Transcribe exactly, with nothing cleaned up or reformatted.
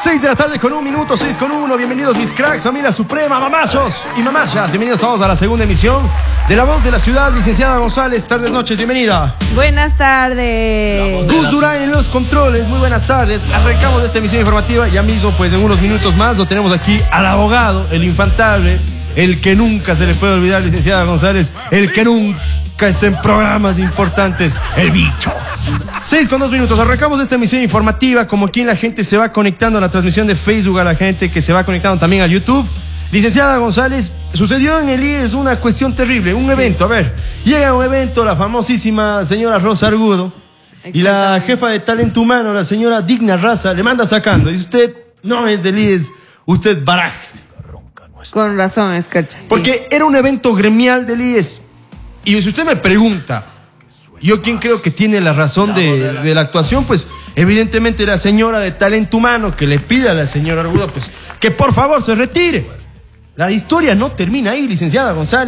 seis de la tarde con un minuto, seis con uno. Bienvenidos mis cracks, familia suprema, mamazos y mamachas. Bienvenidos todos a la segunda emisión de La Voz de la Ciudad. Licenciada González, tardes, noches, bienvenida. Buenas tardes. Gus Durán en los controles, muy buenas tardes. Arrancamos esta emisión informativa. Ya mismo, pues en unos minutos más, lo tenemos aquí al abogado, el infantable, el que nunca se le puede olvidar, licenciada González, el que nunca está en programas importantes, el bicho. Seis con dos minutos, arrancamos esta emisión informativa. Como aquí la gente se va conectando a la transmisión de Facebook, a la gente que se va conectando también a YouTube. Licenciada González, sucedió en el I E S una cuestión terrible, un evento, a ver, llega a un evento la famosísima señora Rosa Argudo y la jefa de talento humano, la señora Digna Raza, le manda sacando, y usted no es del I E S, usted barájese. Con razón, Escarcha. Sí. Porque era un evento gremial del I E S. Y si usted me pregunta, yo quien creo que tiene la razón de, de la actuación, pues evidentemente la señora de talento humano que le pide a la señora Argudo, pues que por favor se retire. La historia no termina ahí, licenciada González.